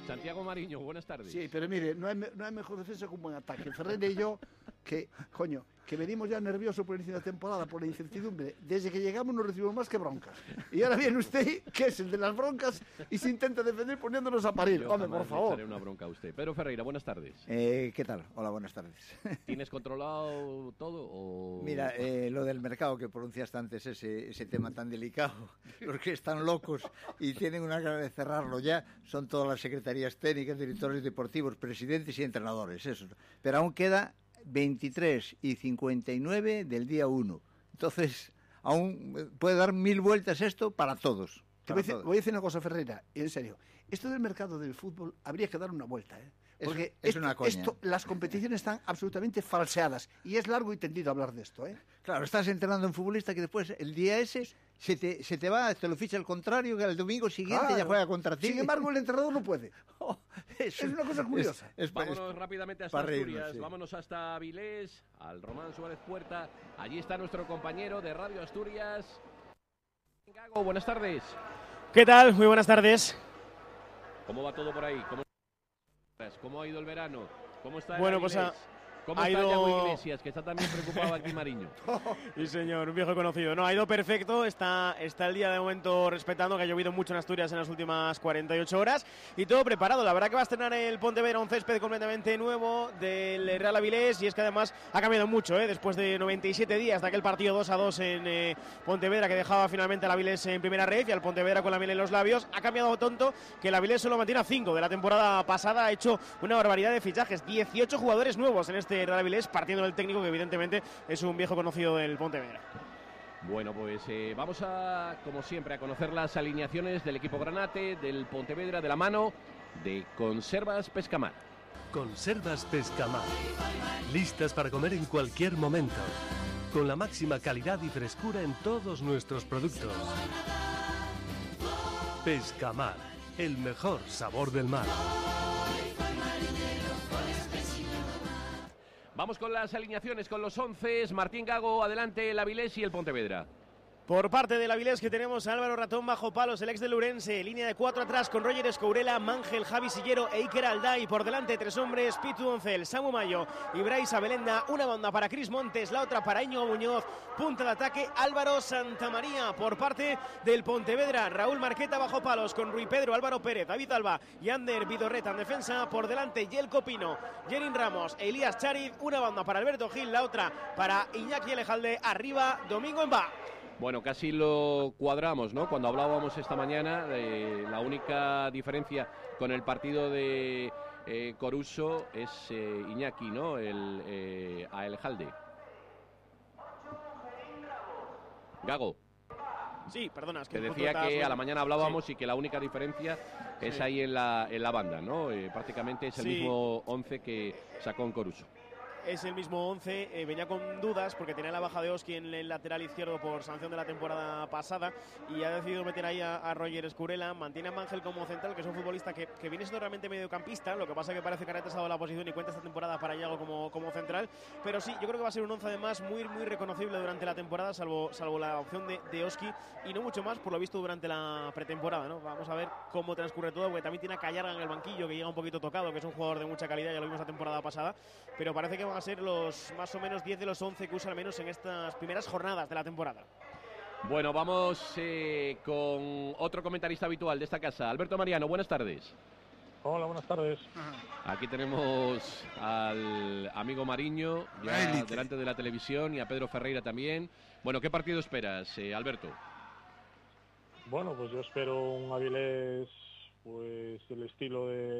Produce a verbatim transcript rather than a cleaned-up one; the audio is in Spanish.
Santiago Mariño, buenas tardes. Sí, pero mire, no hay, no hay mejor defensa que un buen ataque. Ferreira y yo, que, coño, que venimos ya nerviosos por el inicio de la temporada, por la incertidumbre. Desde que llegamos no recibimos más que broncas. Y ahora viene usted, que es el de las broncas, y se intenta defender poniéndonos a parir. Yo Hombre, por favor. Le echaré una bronca a usted. Pedro Ferreira, buenas tardes. Eh, ¿Qué tal? Hola, buenas tardes. ¿Tienes controlado todo? O... Mira, eh, lo del mercado que pronunciaste antes, ese, ese tema tan delicado, los que están locos y tienen una gana de cerrarlo ya, son todas las secretarías técnicas, directores deportivos, presidentes y entrenadores, eso. Pero aún queda veintitrés y cincuenta y nueve del día uno. Entonces, aún puede dar mil vueltas esto para todos. Te voy, a decir, voy a decir una cosa, Ferreira, y en serio. Esto del mercado del fútbol habría que dar una vuelta, ¿eh? Porque es, es esto, una coña. Esto, las competiciones están absolutamente falseadas y es largo y tendido hablar de esto, ¿eh? Claro, estás entrenando a un futbolista que después, el día ese, se te, se te va, te lo ficha el contrario, que el domingo siguiente claro. ya juega contra ti. Sin embargo, el entrenador no puede. Oh, es, es una cosa curiosa. Es, es, Vámonos es, rápidamente hasta Asturias, reírnos, sí. Vámonos hasta Avilés, al Román Suárez Puerta. Allí está nuestro compañero de Radio Asturias. Gago, buenas tardes. ¿Qué tal? Muy buenas tardes. ¿Cómo va todo por ahí? ¿Cómo, ¿Cómo ha ido el verano? ¿Cómo está el Bueno, Avilés? pues a... ¿Cómo ha está ido... Yago Iglesias, que está también preocupado aquí, Mariño? Sí, señor, un viejo conocido. No, ha ido perfecto, está, está el día de momento respetando, que ha llovido mucho en Asturias en las últimas cuarenta y ocho horas, y todo preparado. La verdad que va a estrenar el Pontevedra un césped completamente nuevo del Real Avilés, y es que además ha cambiado mucho, ¿eh? Después de noventa y siete días de aquel partido dos a dos en eh, Pontevedra, que dejaba finalmente al Avilés en primera red, y al Pontevedra con la miel en los labios, ha cambiado tonto que el Avilés solo mantiene a cinco de la temporada pasada, ha hecho una barbaridad de fichajes, dieciocho jugadores nuevos en este Real Avilés, partiendo del técnico que evidentemente es un viejo conocido del Pontevedra. Bueno, pues eh, vamos a, como siempre, a conocer las alineaciones del equipo granate, del Pontevedra, de la mano de Conservas Pescamar. Conservas Pescamar, listas para comer en cualquier momento, con la máxima calidad y frescura en todos nuestros productos. Pescamar, el mejor sabor del mar. Vamos con las alineaciones, con los once. Martín Gago, adelante el Avilés y el Pontevedra. Por parte del Avilés, que tenemos a Álvaro Ratón bajo palos, el ex del Urense, línea de cuatro atrás con Roger Escourela, Mangel, Javi Sillero e Iker Alday. Por delante tres hombres, Pitu Oncel, Samu Mayo y Brais Abelenda. Una banda para Cris Montes, la otra para Íñigo Muñoz. Punta de ataque Álvaro Santamaría. Por parte del Pontevedra, Raúl Marqueta bajo palos con Rui Pedro, Álvaro Pérez, David Alba y Ander Vidorreta en defensa. Por delante Yelko Pino, Jerin Ramos, Elías Chariz. Una banda para Alberto Gil, la otra para Iñaki Elejalde. Arriba Domingo Embá. Bueno, casi lo cuadramos, ¿no? Cuando hablábamos esta mañana, de la única diferencia con el partido de eh, Coruso es eh, Iñaki, ¿no? El eh, a Elejalde. Gago. Sí, perdona, es que te decía que a la mañana hablábamos sí. y que la única diferencia es sí. ahí en la, en la banda, ¿no? Eh, prácticamente es el sí. mismo once que sacó en Coruso. Es el mismo once, eh, venía con dudas porque tenía la baja de Oski en el lateral izquierdo por sanción de la temporada pasada y ha decidido meter ahí a, a Roger Escourela. Mantiene a Mangel como central, que es un futbolista que, que viene siendo realmente mediocampista, lo que pasa que parece que ha retrasado la posición y cuenta esta temporada para Iago como, como central, pero sí, yo creo que va a ser un once además muy, muy reconocible durante la temporada, salvo, salvo la opción de, de Oski y no mucho más por lo visto durante la pretemporada, ¿no? Vamos a ver cómo transcurre todo, porque también tiene a Callarga en el banquillo, que llega un poquito tocado, que es un jugador de mucha calidad, ya lo vimos la temporada pasada, pero parece que van a ser los más o menos diez de los once que usa al menos en estas primeras jornadas de la temporada. Bueno, vamos eh, con otro comentarista habitual de esta casa, Alberto Mariano, buenas tardes. Hola, buenas tardes. Aquí tenemos al amigo Mariño ya delante de la televisión y a Pedro Ferreira también. Bueno, ¿qué partido esperas, eh, Alberto? Bueno, pues yo espero un Avilés, pues el estilo de